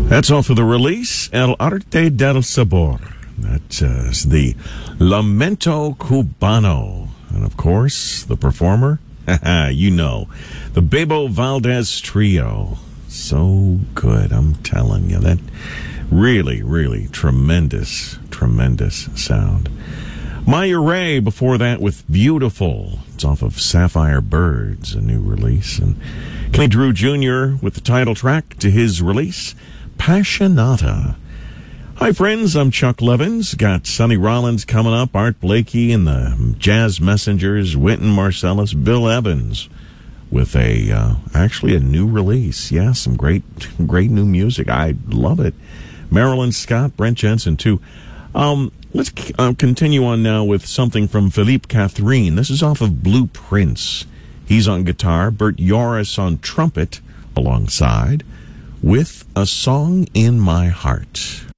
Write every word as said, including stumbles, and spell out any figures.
That's all for the release, El Arte del Sabor. That's uh, the Lamento Cubano. And, of course, the performer, you know, the Bebo Valdez Trio. So good, I'm telling you. That really, really tremendous, tremendous sound. Maya Ray before that with Beautiful. It's off of Sapphire Birds, a new release. And Kenny Drew Junior with the title track to his release, Passionata. Hi, friends. I'm Chuck Levins. Got Sonny Rollins coming up, Art Blakey and the Jazz Messengers, Wynton Marsalis, Bill Evans with a uh, actually a new release. Yeah, some great, great new music. I love it. Marilyn Scott, Brent Jensen, too. Um, let's uh, continue on now with something from Philippe Catherine. This is off of Blueprints. He's on guitar, Bert Yoris on trumpet alongside with A Song in My Heart.